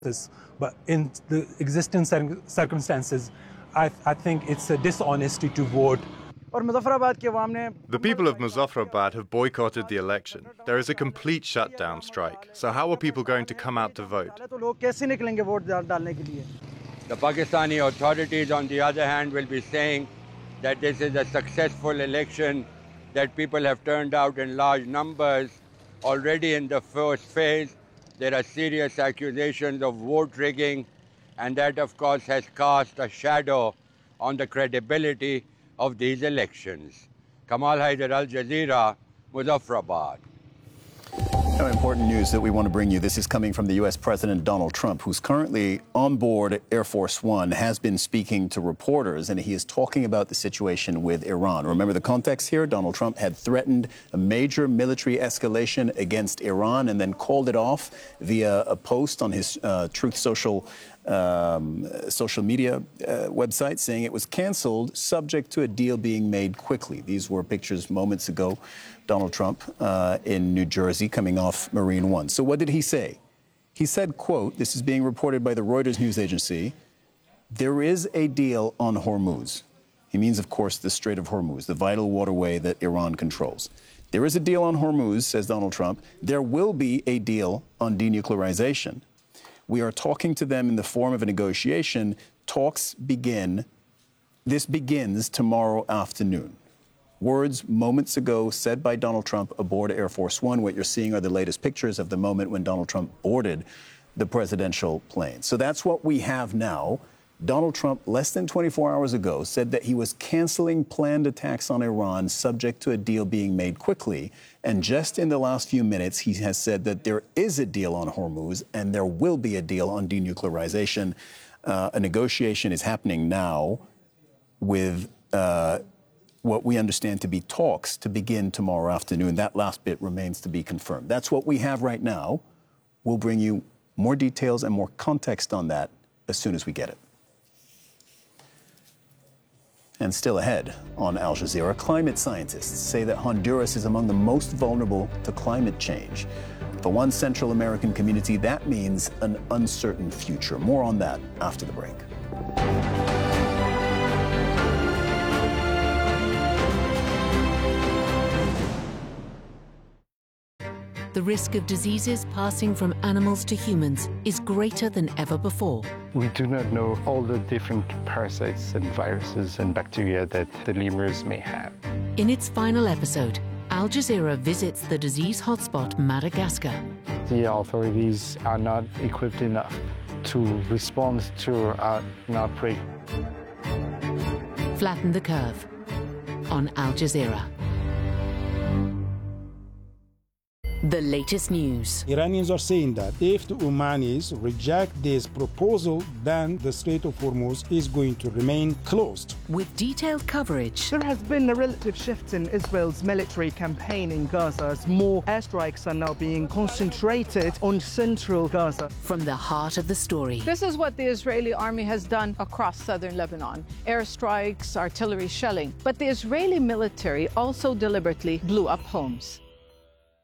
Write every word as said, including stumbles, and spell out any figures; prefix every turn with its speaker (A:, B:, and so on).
A: But in the existing circumstances, I, I think it's a dishonesty to vote.
B: The people of Muzaffarabad have boycotted the election. There is a complete shutdown strike. So how are people going to come out to vote?
C: The Pakistani authorities, on the other hand, will be saying that this is a successful election, that people have turned out in large numbers. Already in the first phase, there are serious accusations of vote rigging, and that, of course, has cast a shadow on the credibility of these elections. Kamal Haider, Al Jazeera, Muzaffarabad.
D: Now, important news that we want to bring you. This is coming from the U S President Donald Trump, who's currently on board Air Force One, has been speaking to reporters, and he is talking about the situation with Iran. Remember the context here? Donald Trump had threatened a major military escalation against Iran and then called it off via a post on his uh, Truth Social um, social media uh, website, saying it was canceled subject to a deal being made quickly. These were pictures moments ago. Donald Trump uh, in New Jersey coming off Marine One. So what did he say? He said, quote, this is being reported by the Reuters news agency, there is a deal on Hormuz. He means, of course, the Strait of Hormuz, the vital waterway that Iran controls. There is a deal on Hormuz, says Donald Trump. There will be a deal on denuclearization. We are talking to them in the form of a negotiation. Talks begin. This begins tomorrow afternoon. Words moments ago said by Donald Trump aboard Air Force One. What you're seeing are the latest pictures of the moment when Donald Trump boarded the presidential plane. So that's what we have now. Donald Trump, less than twenty-four hours ago, said that he was canceling planned attacks on Iran subject to a deal being made quickly. And just in the last few minutes, he has said that there is a deal on Hormuz and there will be a deal on denuclearization. Uh, a negotiation is happening now with uh, what we understand to be talks to begin tomorrow afternoon. That last bit remains to be confirmed. That's what we have right now. We'll bring you more details and more context on that as soon as we get it. And still ahead on Al Jazeera, climate scientists say that Honduras is among the most vulnerable to climate change. For one Central American community, that means an uncertain future. More on that after the break.
E: The risk of diseases passing from animals to humans is greater than ever before.
F: We do not know all the different parasites and viruses and bacteria that the lemurs may have.
E: In its final episode, Al Jazeera visits the disease hotspot Madagascar.
F: The authorities are not equipped enough to respond to uh, an outbreak.
E: Flatten the curve on Al Jazeera. The latest news.
G: Iranians are saying that if the Omanis reject this proposal, then the Strait of Hormuz is going to remain closed.
E: With detailed coverage.
H: There has been a relative shift in Israel's military campaign in Gaza as more airstrikes are now being concentrated on central Gaza.
E: From the heart of the story.
I: This is what the Israeli army has done across southern Lebanon. Airstrikes, artillery shelling. But the Israeli military also deliberately blew up homes.